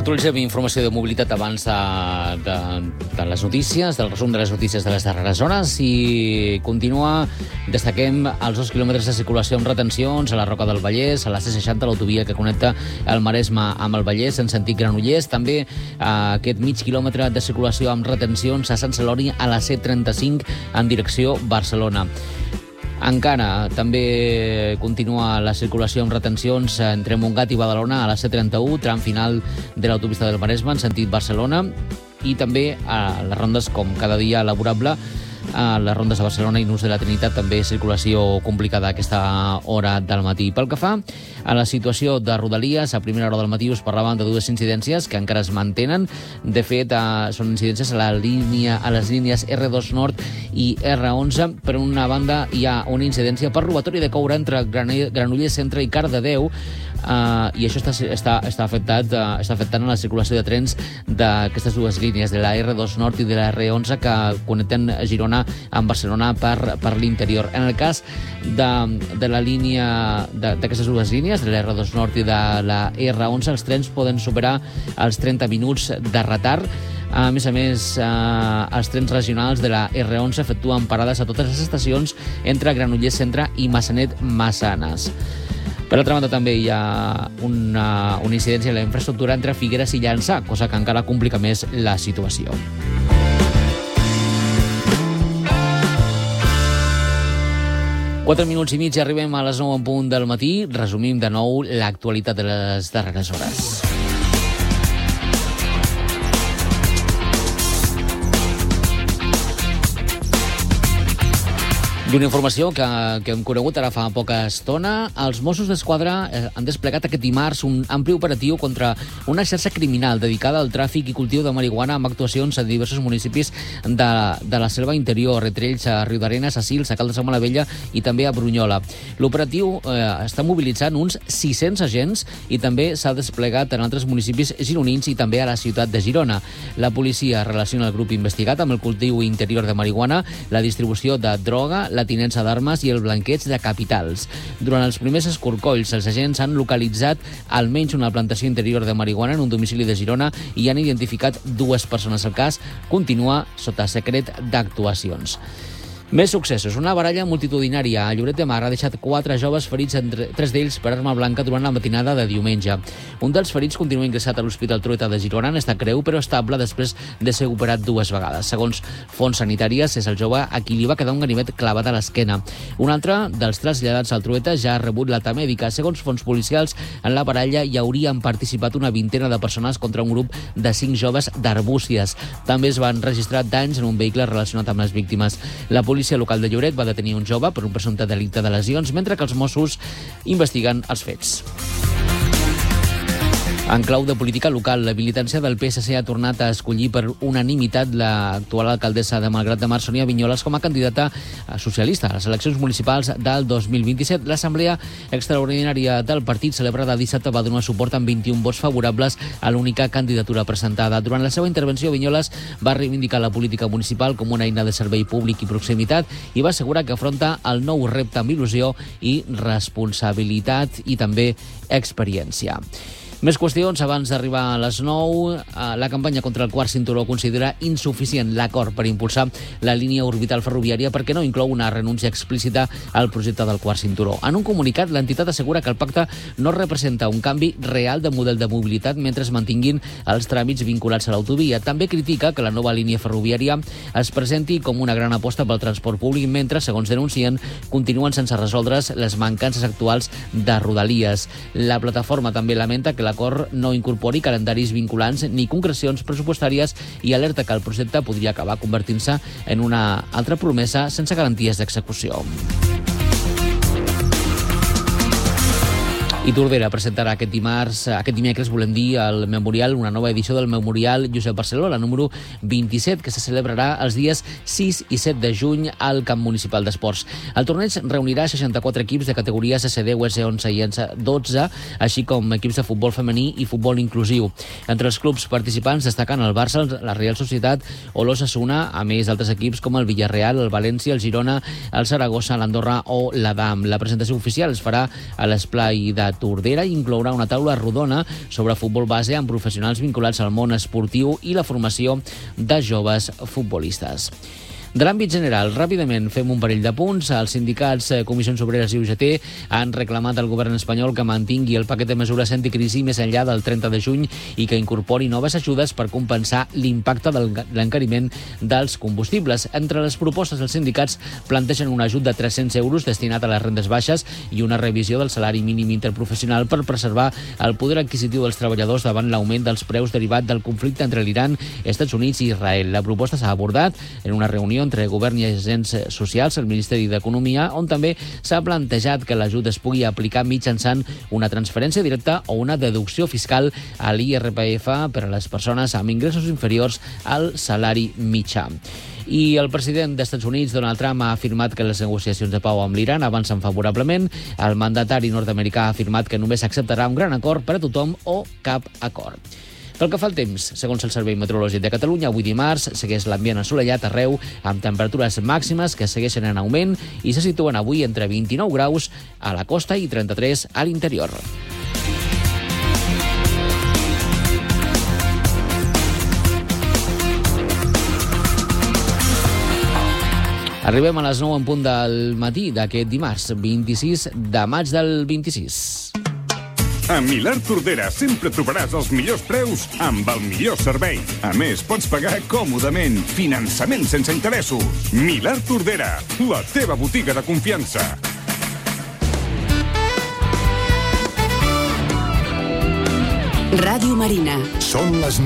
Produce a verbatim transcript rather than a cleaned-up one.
Actualitzem informació de mobilitat abans de, de, de les notícies, del resum de les notícies de les darreres hores, i continua, destaquem els dos quilòmetres de circulació amb retencions a la Roca del Vallès, a la C seixanta, l'autovia que connecta el Maresme amb el Vallès en sentit Granollers, també eh, aquest mig quilòmetre de circulació amb retencions a Sant Celoni a la C trenta-cinc en direcció Barcelona. Encara també continua la circulació amb retencions entre Montgat i Badalona a la C trenta-u, tram final de l'autopista del Maresme en sentit Barcelona, i també a les rondes, com cada dia laborable, a les rondes de Barcelona i Nus de la Trinitat, també circulació complicada a aquesta hora del matí. Pel que fa a la situació de Rodalies, a primera hora del matí us parlàvem de dues incidències que encara es mantenen. De fet, eh, són incidències a, la línia, a les línies R dos Nord i R onze. Per una banda, hi ha una incidència per robatori de coure entre Granollers Centre i Cardedeu, Uh, i això està, està, està, afectat, uh, està afectant la circulació de trens d'aquestes dues línies, de la R dos Nord i de la R onze, que connecten Girona amb Barcelona per, per l'interior. En el cas de, de la línia d'aquestes dues línies, de la R dos Nord i de la R onze, els trens poden superar els trenta minuts de retard. A més a més, eh, els trens regionals de la R onze efectuen parades a totes les estacions entre Granollers Centre i Massanet-Massanes. Per altra banda, també hi ha una, una incidència en la infraestructura entre Figueres i Llançà, cosa que encara complica més la situació. Quatre minuts i mig i arribem a les nou en punt del matí. Resumim de nou l'actualitat de les darreres hores. D'una informació que, que hem conegut ara fa poca estona, els Mossos d'Esquadra eh, han desplegat aquest dimarts un ampli operatiu contra una xarxa criminal dedicada al tràfic i cultiu de marihuana amb actuacions a diversos municipis de, de la selva interior, entre ells a Riudarenes, a Sils, a Caldes de Malavella i també a Brunyola. L'operatiu eh, està mobilitzant uns sis-cents agents i també s'ha desplegat en altres municipis gironins i també a la ciutat de Girona. La policia relaciona el grup investigat amb el cultiu interior de marihuana, la distribució de droga, la la tinença d'armes i el blanqueig de capitals. Durant els primers escorcolls, els agents han localitzat almenys una plantació interior de marihuana en un domicili de Girona i han identificat dues persones. El cas continua sota secret d'actuacions. Més successos. Una baralla multitudinària a Lloret de Mar ha deixat quatre joves ferits, entre tres d'ells per arma blanca, durant la matinada de diumenge. Un dels ferits continua ingressat a l'Hospital Trueta de Girona en estat greu, però estable després de ser operat dues vegades. Segons fonts sanitàries, és el jove a qui li va quedar un ganivet clavat a l'esquena. Un altre dels traslladats al Trueta ja ha rebut l'alta mèdica. Segons fonts policials, en la baralla hi haurien participat una vintena de persones contra un grup de cinc joves d'Arbúcies. També es van registrar danys en un vehicle relacionat amb les víctimes. La policia La policia local de Lloret va detenir un jove per un presumpte delicte de lesions, mentre que els Mossos investiguen els fets. En clau de política local, la militància del P S C ha tornat a escollir per unanimitat l'actual alcaldessa de Malgrat de Mar, Sònia Vinyoles, com a candidata socialista a les eleccions municipals del dos mil vint-i-set. L'assemblea extraordinària del partit celebrada dissabte va donar suport amb vint-i-un vots favorables a l'única candidatura presentada. Durant la seva intervenció, Vinyoles va reivindicar la política municipal com una eina de servei públic i proximitat i va assegurar que afronta el nou repte amb il·lusió i responsabilitat i també experiència. Més qüestions abans d'arribar a les nou. La campanya contra el quart cinturó considera insuficient l'acord per impulsar la línia orbital ferroviària perquè no inclou una renúncia explícita al projecte del quart cinturó. En un comunicat, l'entitat assegura que el pacte no representa un canvi real de model de mobilitat mentre es mantinguin els tràmits vinculats a l'autovia. També critica que la nova línia ferroviària es presenti com una gran aposta pel transport públic mentre, segons denuncien, continuen sense resoldre's les mancances actuals de Rodalies. La plataforma també lamenta que la l'acord no incorpori calendaris vinculants ni concrecions pressupostàries i alerta que el projecte podria acabar convertint-se en una altra promesa sense garanties d'execució. I Tordera presentarà aquest dimarts, aquest dimecres, volem dir, el Memorial, una nova edició del Memorial Josep Barceló, la número vint-i-set, que se celebrarà els dies sis i set de juny al Camp Municipal d'Esports. El torneig reunirà seixanta-quatre equips de categories S deu, S onze i S dotze, així com equips de futbol femení i futbol inclusiu. Entre els clubs participants destaquen el Barça, la Real Societat o l'Osasuna, a més d'altres equips com el Villarreal, el València, el Girona, el Saragossa, l'Andorra o l'Adam. La presentació oficial es farà a l'esplai de Tordera i inclourà una taula rodona sobre futbol base amb professionals vinculats al món esportiu i la formació de joves futbolistes. De l'àmbit general, ràpidament fem un parell de punts. Els sindicats, Comissions Obreres i U G T han reclamat al govern espanyol que mantingui el paquet de mesures anticrisi més enllà del trenta de juny i que incorpori noves ajudes per compensar l'impacte de l'encariment dels combustibles. Entre les propostes, els sindicats plantegen un ajut de tres-cents euros destinat a les rendes baixes i una revisió del salari mínim interprofessional per preservar el poder adquisitiu dels treballadors davant l'augment dels preus derivat del conflicte entre l'Iran, Estats Units i Israel. La proposta s'ha abordat en una reunió entre govern i agents socials al Ministeri d'Economia, on també s'ha plantejat que l'ajut es pugui aplicar mitjançant una transferència directa o una deducció fiscal a l'I R P F per a les persones amb ingressos inferiors al salari mitjà. I el president dels Estats Units, Donald Trump, ha afirmat que les negociacions de pau amb l'Iran avancen favorablement. El mandatari nord-americà ha afirmat que només acceptarà un gran acord per a tothom o cap acord. Pel que fa al temps, segons el Servei Meteorològic de Catalunya, avui dimarts segueix l'ambient assolellat arreu amb temperatures màximes que segueixen en augment i se situen avui entre vint-i-nou graus a la costa i trenta-tres a l'interior. Arribem a les nou en punt del matí d'aquest dimarts, vint-i-sis de maig del vint-i-sis. A Milà Tordera sempre trobaràs els millors preus amb el millor servei. A més, pots pagar còmodament. Finançament sense interessos. Milà Tordera, la teva botiga de confiança. Ràdio Marina. Són les